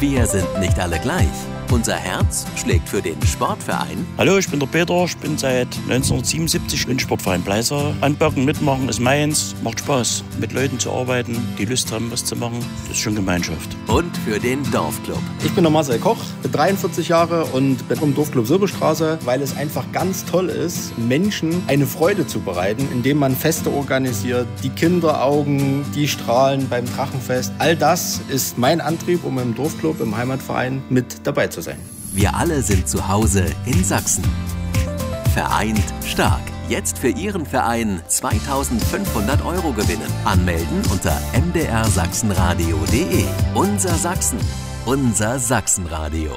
Wir sind nicht alle gleich. Unser Herz schlägt für den Sportverein. Hallo, ich bin der Peter, ich bin seit 1977 im Sportverein Bleiser. Anpacken, mitmachen ist meins, macht Spaß, mit Leuten zu arbeiten, die Lust haben, was zu machen, das ist schon Gemeinschaft. Und für den Dorfclub. Ich bin der Marcel Koch, bin 43 Jahre und bin im Dorfclub Silberstraße, weil es einfach ganz toll ist, Menschen eine Freude zu bereiten, indem man Feste organisiert, die Kinderaugen, die Strahlen beim Drachenfest. All das ist mein Antrieb, um im Dorfclub, im Heimatverein mit dabei zu sein. Wir alle sind zu Hause in Sachsen. Vereint stark. Jetzt für Ihren Verein 2.500 € gewinnen. Anmelden unter mdrsachsenradio.de. Unser Sachsen. Unser Sachsenradio.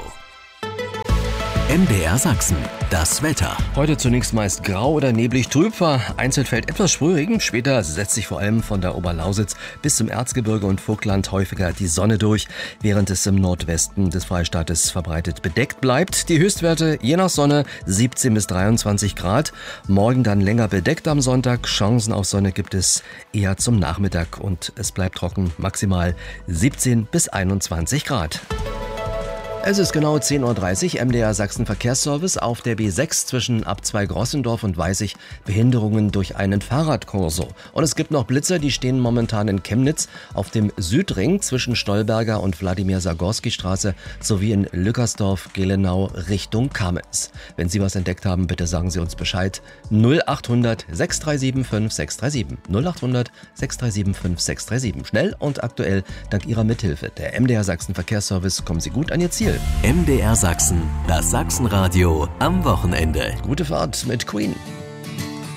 MDR Sachsen. Das Wetter. Heute zunächst meist grau oder neblig trüb, vereinzelt fällt etwas Sprühregen. Später setzt sich vor allem von der Oberlausitz bis zum Erzgebirge und Vogtland häufiger die Sonne durch, während es im Nordwesten des Freistaates verbreitet bedeckt bleibt. Die Höchstwerte je nach Sonne 17 bis 23 Grad. Morgen dann länger bedeckt am Sonntag. Chancen auf Sonne gibt es eher zum Nachmittag und es bleibt trocken, maximal 17 bis 21 Grad. Es ist genau 10.30 Uhr, MDR Sachsen Verkehrsservice auf der B6 zwischen Abzweig-Rossendorf und Weißig, Behinderungen durch einen Fahrradkorso. Und es gibt noch Blitzer, die stehen momentan in Chemnitz auf dem Südring zwischen Stolberger und Wladimir-Sagorski-Straße sowie in Lückersdorf-Gelenau Richtung Kamenz. Wenn Sie was entdeckt haben, bitte sagen Sie uns Bescheid. 0800 637 5637. 0800 637 5637. Schnell und aktuell dank Ihrer Mithilfe. Der MDR Sachsen Verkehrsservice, kommen Sie gut an Ihr Ziel. MDR Sachsen, das Sachsenradio am Wochenende. Gute Fahrt mit Queen.